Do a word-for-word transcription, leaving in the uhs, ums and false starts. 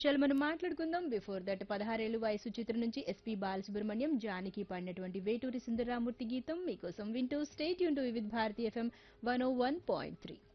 చలో మనం మాట్లాడుకుందాం బిఫోర్ దట్ పదహారేళ్లు వయసు చిత్రం నుంచి ఎస్పీ బాలసుబ్రహ్మణ్యం జానకి పాడినటువంటి వేటూరి సుందరరామూర్తి గీతం మీకోసం వింటూ state Yoon to Vividh Bharati FM one oh one point three